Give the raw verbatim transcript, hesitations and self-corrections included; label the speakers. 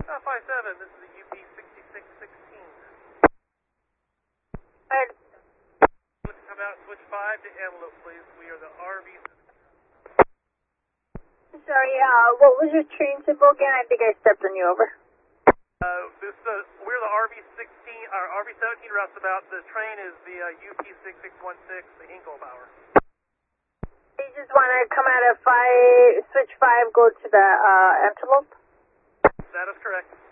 Speaker 1: Uh, five seven, this is the U P sixty-six sixteen.
Speaker 2: Alright.
Speaker 1: Let's come out, switch five to Antelope, please. We are the R V.
Speaker 2: Sorry, uh, what was your train symbol again? I think I stepped on you over.
Speaker 1: Uh, this, uh, we're the R V sixteen, our R V seventeen routes about. The train is the uh, U P six six one six, the Hinkle Power.
Speaker 2: You just want to come out of five, switch five, go to the uh, Antelope?
Speaker 1: That is correct.